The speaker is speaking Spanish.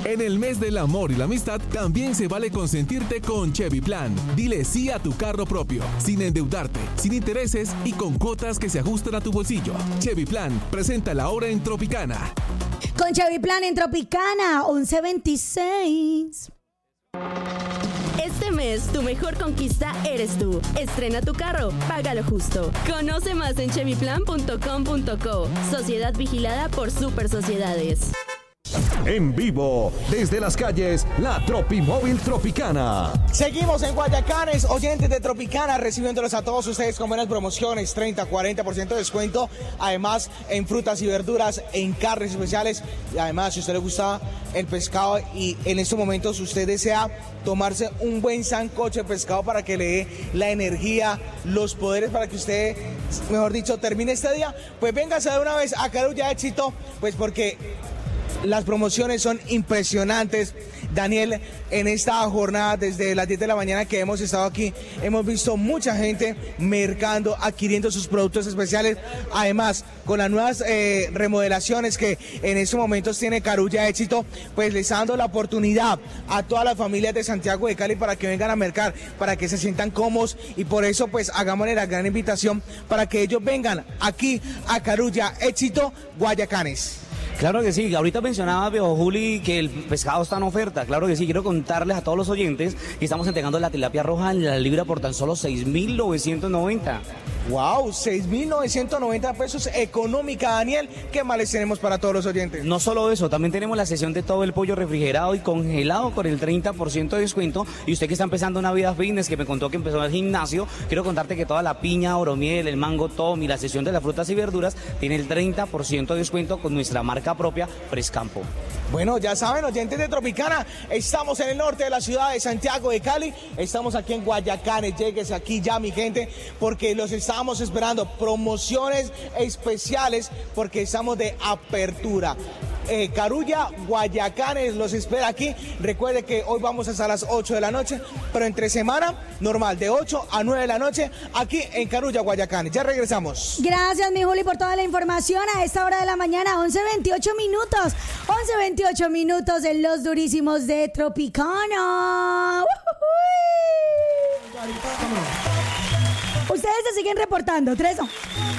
En el mes del amor y la amistad, también se vale consentirte con Chevy Plan. Dile sí a tu carro propio, sin endeudarte, sin intereses y con cuotas que se ajustan a tu bolsillo. Chevy Plan, presenta la hora en Tropicana. Con Chevy Plan en Tropicana, 11:26. Este mes, tu mejor conquista eres tú. Estrena tu carro, págalo justo. Conoce más en chevyplan.com.co. Sociedad vigilada por Super Sociedades. En vivo, desde las calles, la Tropimóvil Tropicana. Seguimos en Guayacanes, oyentes de Tropicana, recibiéndolos a todos ustedes con buenas promociones, 30, 40% de descuento. Además, en frutas y verduras, en carnes especiales. Y además, si a usted le gusta el pescado y en estos momentos usted desea tomarse un buen sancocho de pescado para que le dé la energía, los poderes para que usted, mejor dicho, termine este día, pues véngase de una vez a Carulla Éxito, pues porque las promociones son impresionantes. Daniel, en esta jornada desde las 10 de la mañana que hemos estado aquí, hemos visto mucha gente mercando, adquiriendo sus productos especiales. Además, con las nuevas remodelaciones que en estos momentos tiene Carulla Éxito, pues les está dando la oportunidad a todas las familias de Santiago de Cali para que vengan a mercar, para que se sientan cómodos, y por eso pues hagámosle la gran invitación para que ellos vengan aquí a Carulla Éxito, Guayacanes. Claro que sí, ahorita mencionaba Viejo Juli que el pescado está en oferta, claro que sí, quiero contarles a todos los oyentes que estamos entregando la tilapia roja en la libra por tan solo 6.990. Wow, 6.990 pesos económica, Daniel. ¿Qué más les tenemos para todos los oyentes? No solo eso, también tenemos la sesión de todo el pollo refrigerado y congelado con el 30% de descuento. Y usted que está empezando una vida fitness, que me contó que empezó el gimnasio, quiero contarte que toda la piña, oromiel, el mango, Tom y la sesión de las frutas y verduras tiene el 30% de descuento con nuestra marca propia Frescampo. Bueno, ya saben, oyentes de Tropicana, estamos en el norte de la ciudad de Santiago de Cali, estamos aquí en Guayacanes, lléguese aquí ya, mi gente, porque los estamos esperando, promociones especiales, porque estamos de apertura. Carulla, Guayacanes los espera aquí. Recuerde que hoy vamos hasta las 8 de la noche, pero entre semana, normal, de 8 a 9 de la noche, aquí en Carulla, Guayacanes. Ya regresamos. Gracias, mi Juli, por toda la información a esta hora de la mañana, 11:28 minutos. 11:28 minutos en los durísimos de Tropicana. Ustedes se siguen reportando, 3.